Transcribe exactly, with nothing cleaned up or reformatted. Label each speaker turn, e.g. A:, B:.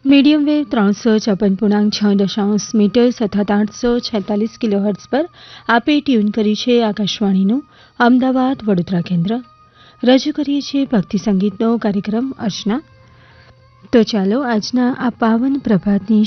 A: Medium wave ત્રણસો છપ્પન પૂર્ણાંક છ દશાંશ મીટર સતત આઠસો છેતાલીસ કિલો હર્ટ્ઝ પર આપે ટ્યુન કરી છે આકાશવાણીનું અમદાવાદ વડોદરા કેન્દ્ર. રજૂ કરીએ છીએ ભક્તિ સંગીતનો કાર્યક્રમ અર્ચના. તો ચાલો આજના આ પાવન પ્રભાતની